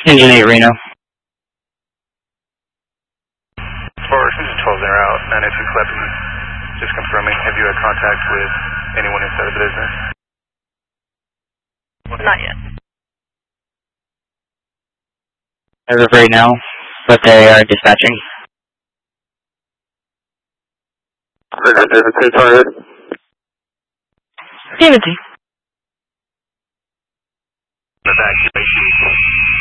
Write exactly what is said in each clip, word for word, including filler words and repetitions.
Engine eight Reno. Forward, Engine twelve they're out, nine eight six Leopard, just confirming, have you had contact with anyone inside of the business? Not yet. As of right now, but they are dispatching. Timothy. Evacuation.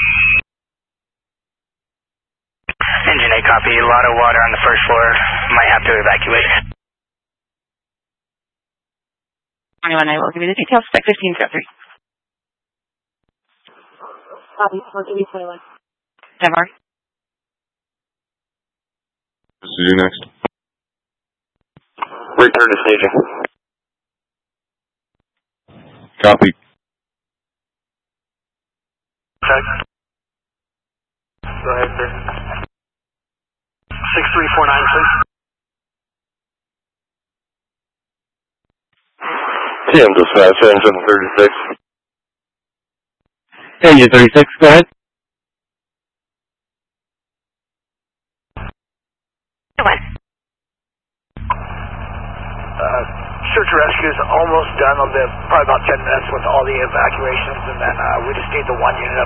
Engine eight copy, a lot of water on the first floor, might have to evacuate. twenty-one, I will give you the details, spec fifteen zero three. Copy, I'll give you twenty-one. Denmark. See you next. Return to staging. Copy. Check. Go ahead, sir. six three four nine, please. T M dispatch, engine thirty-six. Engine thirty-six, go ahead. What? Uh, search and rescue is almost done. It'll be probably about ten minutes with all the evacuations, and then uh, we just need the one unit up